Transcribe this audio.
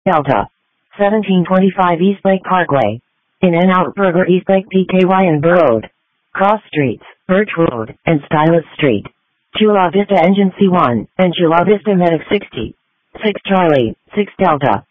Delta. 1725 Eastlake Parkway. In-N-Out Burger Eastlake PKY and Burr Road. Cross Streets, Birch Road, and Stylus Street. Chula Vista Engine C1, and Chula Vista Medic 60. 6 Charlie, 6 Delta.